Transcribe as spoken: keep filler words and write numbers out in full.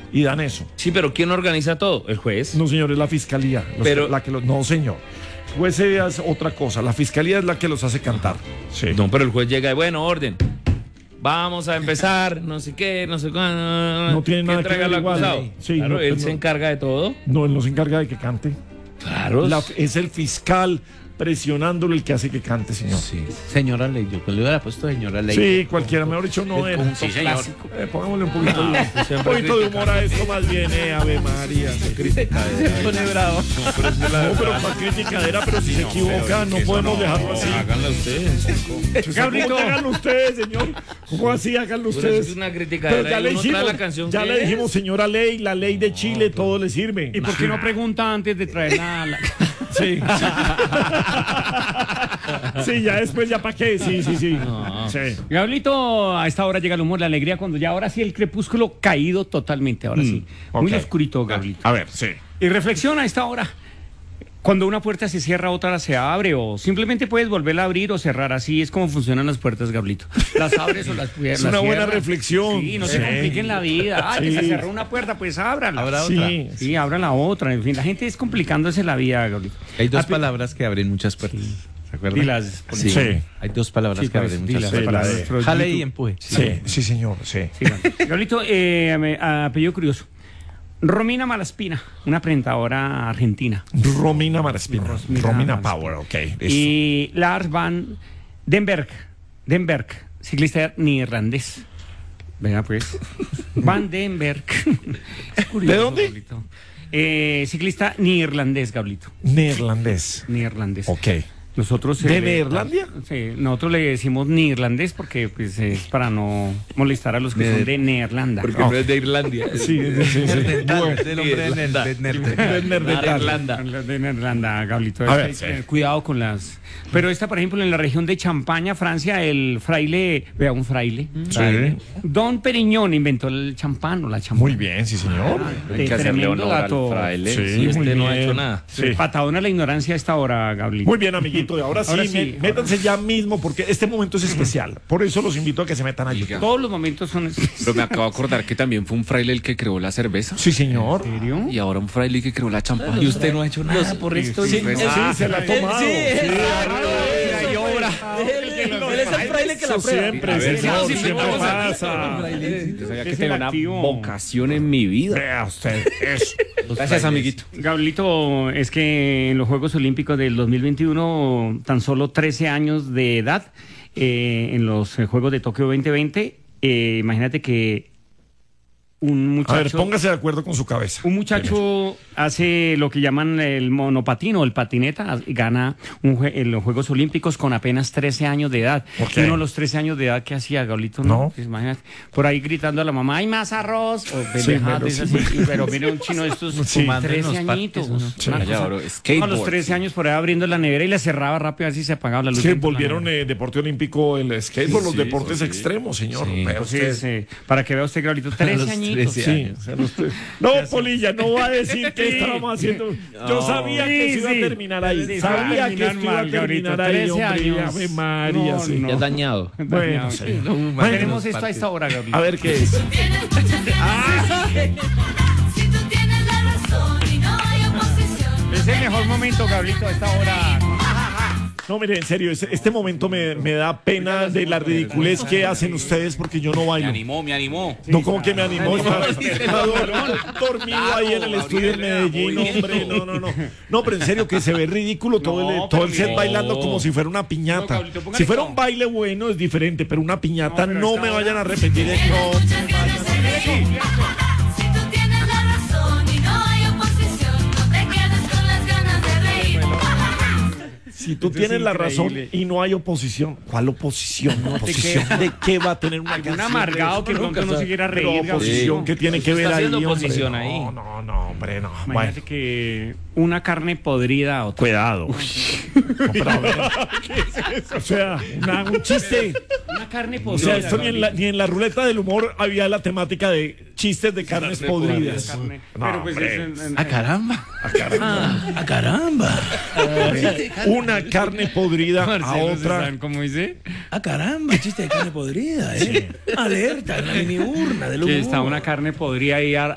y dan eso. Sí, pero ¿quién organiza todo? ¿El juez? No, señor, es la fiscalía. Los Pero- que- la que los, no, señor. El juez es otra cosa. La fiscalía es la que los hace cantar. Sí. No, pero el juez llega y bueno, orden. Vamos a empezar, no sé qué, no sé cuándo. No tiene nada que entrega ver al igual. acusado. Sí, claro, no, él no. se encarga de todo. No, él no se encarga de que cante. Claro. La- es el fiscal presionándolo el que hace que cante, señor. Sí. Señora Ley, yo le hubiera puesto señora Ley. Sí, cualquiera, mejor dicho, no El es. conjunto Sí, clásico. Eh, pongámosle un poquito, de, un siempre poquito de critica. humor a esto, más bien, eh, Ave María. Se pone bravo. No, pero para criticadera, pero si se equivoca, no podemos dejarlo así. Háganlo ustedes. Gabrielito, háganlo ustedes, señor. ¿Cómo así? Háganlo Pues ustedes. es una Pero criticadera. ya y le uno dijimos, trae la canción ya que le es. dijimos, señora ley, la ley de Chile, todo le sirve. ¿Y por qué no pregunta antes de traer la...? la- Sí. Sí, ya después, ¿ya para qué? Sí, sí, sí. Sí. Gabrielito, a esta hora llega el humor, la alegría, cuando ya ahora sí el crepúsculo caído totalmente, ahora sí. Muy ok. oscurito, Gabrielito. A ver, sí. Y reflexiona a esta hora. Cuando una puerta se cierra, otra se abre, o simplemente puedes volverla a abrir o cerrar. Así es como funcionan las puertas, Gabrielito. Las abres o las Es una buena reflexión. Sí, no Sí. se compliquen la vida. Ah, que Sí. se cerró una puerta, pues ábrala. Abra Sí. otra. Sí, abran la otra. En fin, la gente es complicándose la vida, Gabrielito. Hay dos Ah, pe- palabras que abren muchas puertas. ¿Se acuerdan? Dilas, por Sí. Sí. Hay dos palabras Sí, que pues, abren dilas, muchas Sí, para la de- nuestro puertas. Jale y YouTube. empuje. Sí, sí, señor, sí. Sí, Gabrielito, eh, me- apellido curioso. Romina Malaspina, una presentadora argentina. Romina Malaspina. Romina Romina Malaspina. Power, ok. listo. Y Lars van Denberg, Denberg, ciclista neerlandés. Venga, pues. Van Denberg. Es curioso, ¿De dónde? Gabrielito. Eh, ciclista neerlandés, Gabrielito. Neerlandés. Neerlandés. Ok. Nosotros, ¿De eh, Neerlandia? Sí, nosotros le decimos neerlandés porque pues, es para no molestar a los que son de Neerlanda. Porque no es de Irlandia. Sí, sí, sí. sí. Bueno. El hombre de Ner- de Ner- De Neerlandés. Irlanda. Los de Neerlanda, Gablito. A ver, Hay que sí. tener cuidado con las. Pero esta, por ejemplo, en la región de Champaña, Francia, el fraile, vea, un fraile, Sí. Don Periñón inventó el champán o la champán. Muy bien, sí, señor. Hay que hacerle Tremendo honor al dato. fraile. Sí, Si muy este no ha bien. hecho nada. Sí. Patadona la ignorancia a esta hora, Gablito. Muy bien, amiguito. Y ahora sí, Ahora sí, mé- ahora métanse ya mismo porque este momento es especial. Por eso los invito a que se metan a YouTube. Todos los momentos son. Pero me acabo de acordar que también fue un fraile el que creó la cerveza. Sí, señor. ¿En serio? Y ahora un fraile que creó la champán. Y usted no ha hecho nada por esto. Sí, pues, sí, ah, se la ha tomado. Sí, hay obra. Él es el fraile que la Eso prueba. siempre, A ver, señor, sí, sí, siempre vamos a- pasa. Yo sabía que Es tenía el una activo. vocación en mi vida. Vea usted, eso. Gracias, amiguito. Gablito, es que en los Juegos Olímpicos del dos mil veintiuno, tan solo trece años de edad, eh, en los eh, Juegos de Tokio veinte veinte, eh, imagínate que un muchacho... A ver, póngase de acuerdo con su cabeza. Un muchacho hace lo que llaman el monopatín o el patineta, y gana un jue- en los Juegos Olímpicos con apenas trece años de edad. Ok. Y uno a los trece años de edad, ¿qué hacía, Gablito? No. Pues imagínate, por ahí gritando a la mamá, ¡hay más arroz! O Sí, pendejadas pero de esas sí. así. Y- Pero mire un chino de estos Sí. con trece añitos. Sí. Una Allá, cosa- bro, a los skateboard. trece años por ahí abriendo la nevera y la cerraba rápido a ver si se apagaba la luz. Sí, dentro de la volvieron nevera. eh, deporte olímpico el skateboard, los Sí, deportes sí. extremos, señor. Sí. Vea usted. Entonces, eh, para que vea usted, Gablito, trece los añitos. trece Sí, años. o sea, no, estoy- no, Polilla, no va a decir que estábamos haciendo. Yo sabía que se iba a Sí, terminar ahí. sí, sabía sí, que esto iba a mal, Gabrielito, terminar ahí, trece hombre. años. Ave María, No, sí. no. Ya es dañado. Bueno, sí. Tenemos esto a esta hora, Gablito. A ver qué es. Si tú tienes la razón y no hay oposición. Es el mejor momento, Gablito, a esta hora. No, mire, en serio, este, este momento me, me da pena de la ridiculez que hacen ustedes porque yo no Me bailo. animó, me animó. No, como que me animó. Está, está dor- dormido ahí en el estudio en Medellín, hombre. No, no, no. No, pero en serio, que se ve ridículo todo el, No, todo el pero set no. bailando como si fuera una piñata. No, Pablito, póngale Si fuera con- un baile bueno es diferente, pero una piñata No, pero no esta me hora- vayan a repetir de no. Muchas ganas de reír. Si tú tienes la razón y no hay oposición, no te quedes con las ganas de reír. Si tú Esto es tienes la razón increíble. y no hay oposición, ¿cuál oposición? te ¿Oposición quedas- de qué va a tener una Un canción? amargado que pronto no se quiera Pero reír, oposición, Gablito. ¿qué tiene que ver Está ahí, haciendo hombre? oposición No, ahí. no, no, hombre, no. Bueno, Imagínate que una carne podrida a otra. cuidado. No, pero a ver. O sea, una- un chiste. Una carne O podrida. sea, esto ni en, la, ni en la ruleta del humor había la temática de chistes de carnes podridas. Carne. No, Pero pues hombre. es en- en- ¡A caramba! Ah, ¡A caramba! Una carne podrida a Marcelo, ¿sí otra. saben cómo dice? ¡A caramba! Chiste de carne podrida, ¿eh? Alerta en la mini urna del Que está una carne podrida ahí ar-